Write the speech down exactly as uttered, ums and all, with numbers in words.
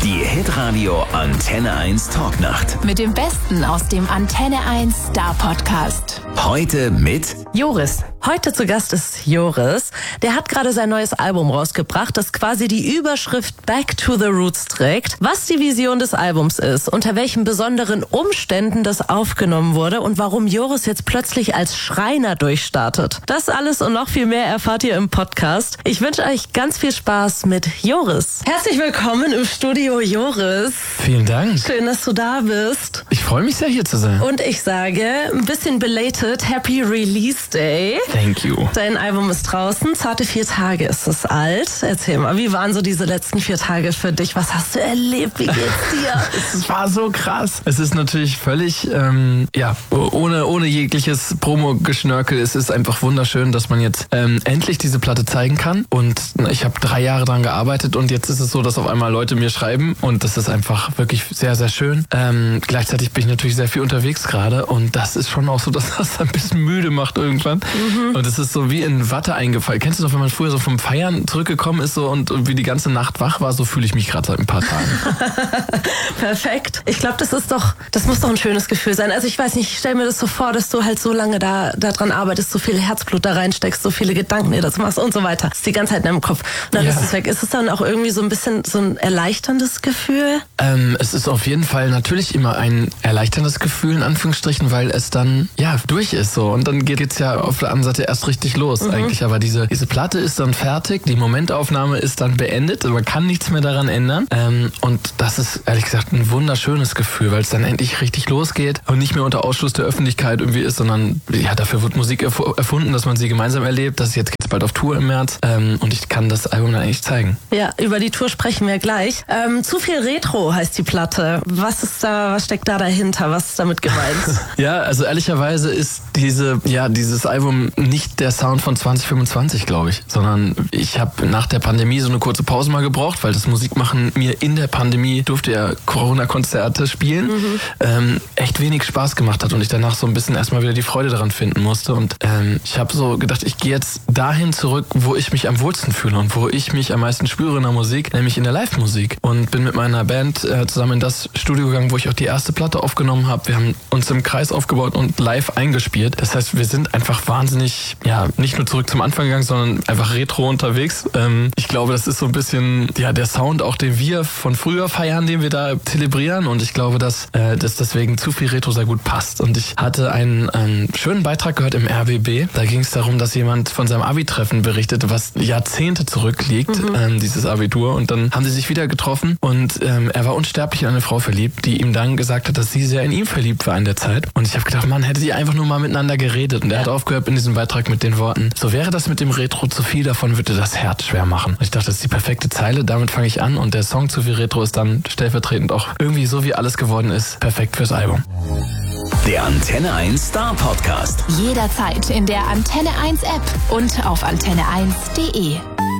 Die Hitradio Antenne eins Talknacht. Mit dem Besten aus dem Antenne eins Star Podcast. Heute mit Joris. Heute zu Gast ist Joris. Der hat gerade sein neues Album rausgebracht, das quasi die Überschrift Back to the Roots trägt. Was die Vision des Albums ist, unter welchen besonderen Umständen das aufgenommen wurde und warum Joris jetzt plötzlich als Schreiner durchstartet. Das alles und noch viel mehr erfahrt ihr im Podcast. Ich wünsche euch ganz viel Spaß mit Joris. Herzlich willkommen im Studio, Joris. Vielen Dank. Schön, dass du da bist. Ich freue mich sehr, hier zu sein. Und ich sage, ein bisschen belated, Happy Release Day. Thank you. Dein Album ist draußen, zarte vier Tage ist es alt. Erzähl mal, wie waren so diese letzten vier Tage für dich? Was hast du erlebt? Wie geht's dir? Es war so krass. Es ist natürlich völlig, ähm, ja, ohne, ohne jegliches Promo-Geschnörkel. Es ist einfach wunderschön, dass man jetzt ähm, endlich diese Platte zeigen kann. Und ich habe drei Jahre dran gearbeitet und jetzt ist es so, dass auf einmal Leute mir schreiben und das ist einfach wirklich sehr, sehr schön. Ähm, gleichzeitig bin ich natürlich sehr viel unterwegs gerade und das ist schon auch so, dass das ein bisschen müde macht irgendwann. Mhm. Und es ist so wie in Watte eingefallen. Kennst du noch, wenn man früher so vom Feiern zurückgekommen ist so und, und wie die ganze Nacht wach war, so fühle ich mich gerade seit ein paar Tagen. Perfekt. Ich glaube, das ist doch, das muss doch ein schönes Gefühl sein. Also ich weiß nicht, ich stelle mir das so vor, dass du halt so lange da, da dran arbeitest, so viel Herzblut da reinsteckst, so viele Gedanken dir das machst und so weiter. Das ist die ganze Zeit in deinem Kopf. Und dann ja. ist es weg. Ist es dann auch irgendwie so ein bisschen so ein erleichterndes Gefühl? Ähm, es ist auf jeden Fall natürlich immer ein erleichterndes Gefühl, in Anführungsstrichen, weil es dann, ja, durch ist so. Und dann geht es ja auf der anderen Seite erst richtig los mhm. eigentlich. Aber diese, diese Platte ist dann fertig, die Momentaufnahme ist dann beendet, man kann nichts mehr daran ändern. Ähm, und das ist, ehrlich gesagt, ein wunderschönes Gefühl, weil es dann endlich richtig losgeht und nicht mehr unter Ausschluss der Öffentlichkeit irgendwie ist, sondern ja, dafür wird Musik erf- erfunden, dass man sie gemeinsam erlebt. Das jetzt geht's bald auf Tour im März ähm, und ich kann das Album dann eigentlich zeigen. Ja, über die Tour sprechen wir gleich. Ähm, zu viel Retro heißt die Platte. Was ist da, was steckt da dahinter? Was ist damit gemeint? Ja, also ehrlicherweise ist diese, ja, dieses Album nicht der Sound von zwanzig fünfundzwanzig, glaube ich, sondern ich habe nach der Pandemie so eine kurze Pause mal gebraucht, weil das Musikmachen mir in der Pandemie, durfte ja Corona-Konzerte spielen, mhm. ähm, echt wenig Spaß gemacht hat und ich danach so ein bisschen erstmal wieder die Freude daran finden musste und ähm, ich habe so gedacht, ich gehe jetzt dahin zurück, wo ich mich am wohlsten fühle und wo ich mich am meisten spüre in der Musik, nämlich in der Live-Musik und bin mit meiner Band äh, zusammen in das Studio gegangen, wo ich auch die erste Platte aufgenommen habe. Wir haben uns im Kreis aufgebaut und live eingespielt. Das heißt, wir sind einfach wahnsinnig, ja, nicht nur zurück zum Anfang gegangen, sondern einfach retro unterwegs. Ähm, ich glaube, das ist so ein bisschen, ja, der Sound, auch den wir von früher feiern, den wir da zelebrieren und ich glaube, dass, äh, dass deswegen zu viel Retro sehr gut passt. Und ich hatte einen, einen schönen Beitrag gehört im R B B. Da ging es darum, dass jemand von seinem Abi-Treffen berichtete, was Jahrzehnte zurückliegt, mhm. ähm, dieses Abitur. Und dann haben sie sich wieder getroffen und ähm, er war unsterblich in eine Frau verliebt, die ihm dann gesagt hat, dass sie sehr in ihn verliebt war in der Zeit. Und ich habe gedacht, man, hätte sie einfach nur mal miteinander geredet. Und er hat aufgehört in diesem Beitrag mit den Worten, so wäre das mit dem Retro zu viel, davon würde das Herz schwer machen. Und ich dachte, das ist die perfekte Zeile, damit fange ich an und der Song Zu viel Retro ist dann stellvertretend auch irgendwie so, wie alles geworden ist, perfekt fürs Album. Der Antenne eins Star Podcast. Jederzeit in der Antenne eins App und auf antenne eins punkt de.